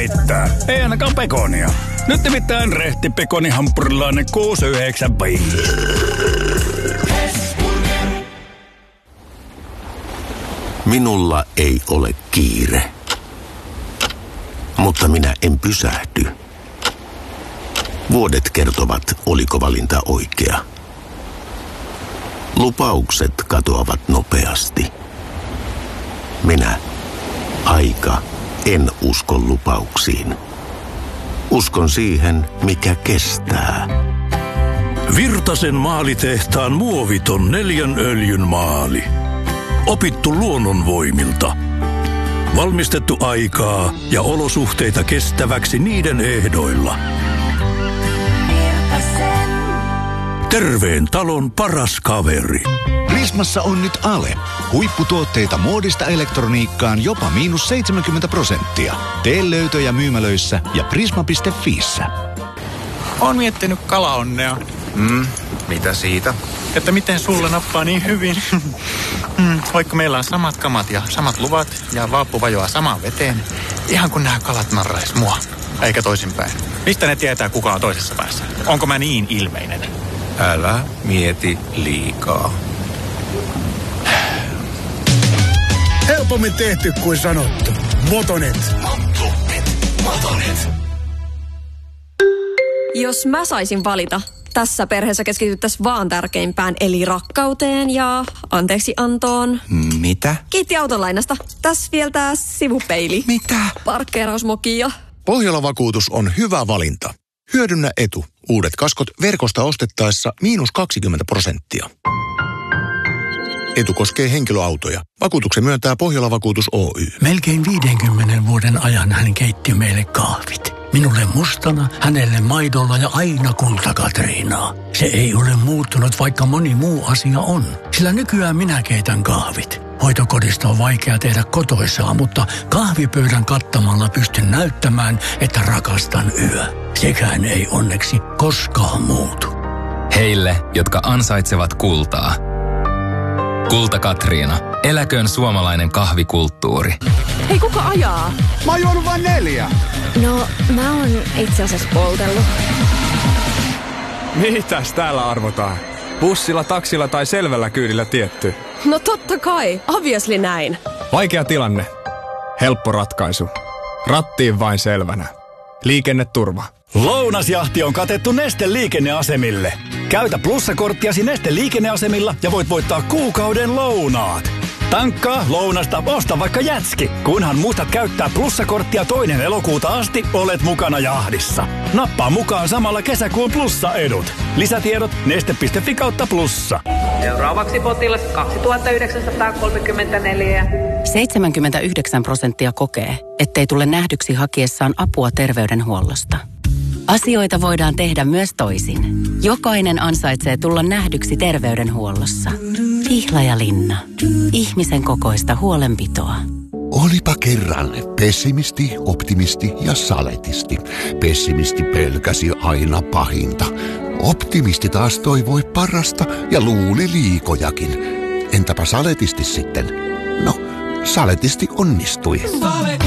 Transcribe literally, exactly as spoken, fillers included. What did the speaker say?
peittää. Ei ainakaan pekonia. Nyt nimittäin rehti pekonihampurilainen kuusi yhdeksän viisi. Minulla ei ole kiire. Mutta minä en pysähdy. Vuodet kertovat, oliko valinta oikea. Lupaukset katoavat nopeasti. Minä, aika, en usko lupauksiin. Uskon siihen, mikä kestää. Virtasen maalitehtaan muoviton neljän öljyn maali. Opittu luonnonvoimilta. Valmistettu aikaa ja olosuhteita kestäväksi niiden ehdoilla. Terveen talon paras kaveri. Prismassa on nyt ale. Huipputuotteita muodista elektroniikkaan jopa miinus seitsemänkymmentä prosenttia. Tee löytöjä myymälöissä ja prisma piste fiissä. Oon miettinyt kalaonnea. Mm, mitä siitä? Että miten sulle nappaa niin hyvin. mm, vaikka meillä on samat kamat ja samat luvat ja vaappu vajoaa samaan veteen. Ihan kun nämä kalat narrais mua. Eikä toisinpäin. Mistä ne tietää, kuka on toisessa päässä? Onko mä niin ilmeinen? Älä mieti liikaa. Helpommin tehty kuin sanottu. Motonet. Motonet. Motonet. Jos mä saisin valita, tässä perheessä keskityttäisiin vaan tärkeimpään, eli rakkauteen ja anteeksiantoon. Mitä? Kiitti autonlainasta. Tässä vielä tää sivupeili. Mitä? Parkkeerausmoki ja... Pohjola-vakuutus on hyvä valinta. Hyödynnä etu. Uudet kaskot verkosta ostettaessa miinus kaksikymmentä prosenttia. Etu koskee henkilöautoja. Vakuutuksen myöntää Pohjola-vakuutus Oy. Melkein viidenkymmenen vuoden ajan hän keitti meille kahvit. Minulle mustana, hänelle maidolla ja aina kultakatriinaa. Se ei ole muuttunut, vaikka moni muu asia on. Sillä nykyään minä keitän kahvit. Hoitokodista on vaikea tehdä kotoisaa, mutta kahvipöydän kattamalla pystyn näyttämään, että rakastan yö. Sekään ei onneksi koskaan muutu. Heille, jotka ansaitsevat kultaa. Kulta Katriina. Eläköön suomalainen kahvikulttuuri. Hei, kuka ajaa? Mä oon juonut vain neljä. No, mä oon itse asiassa poltellut. Mitäs täällä arvotaan? Bussilla, taksilla tai selvällä kyydillä tietty? No totta kai, obviously näin. Vaikea tilanne. Helppo ratkaisu. Rattiin vain selvänä. Liikenneturva. Lounasjahti on katettu Neste liikenneasemille. Käytä plussakorttiasi Neste liikenneasemilla ja voit voittaa kuukauden lounaat. Tankkaa, lounasta, osta vaikka jätski. Kunhan muistat käyttää plussakorttia toinen elokuuta asti, olet mukana jahdissa. Nappaa mukaan samalla kesäkuun plussa-edut. Lisätiedot neste piste fi kautta plussa. Seuraavaksi potilas kaksituhattayhdeksänsataakolmekymmentäneljä. seitsemänkymmentäyhdeksän prosenttia kokee, ettei tule nähdyksi hakiessaan apua terveydenhuollosta. Asioita voidaan tehdä myös toisin. Jokainen ansaitsee tulla nähdyksi terveydenhuollossa. Pihlajalinna. Ihmisen kokoista huolenpitoa. Olipa kerran pessimisti, optimisti ja saletisti. Pessimisti pelkäsi aina pahinta. Optimisti taas toivoi parasta ja luuli liikojakin. Entäpä saletisti sitten? No, saletisti onnistui.